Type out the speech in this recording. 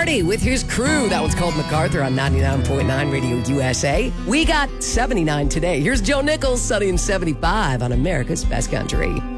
Marty with his crew. That one's called MacArthur on 99.9 Radio USA. We got 79 today. Here's Joe Nichols, sunny and 75 on America's Best Country.